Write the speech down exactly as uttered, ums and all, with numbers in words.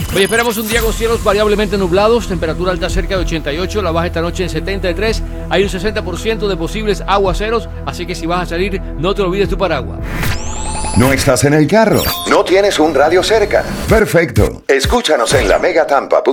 Hoy esperamos un día con cielos variablemente nublados, temperatura alta cerca de ochenta y ocho, la baja esta noche en setenta y tres, hay un sesenta por ciento de posibles aguaceros, así que si vas a salir, no te olvides tu paraguas. ¿No estás en el carro? ¿No tienes un radio cerca? Perfecto. Escúchanos en la Mega Tampa.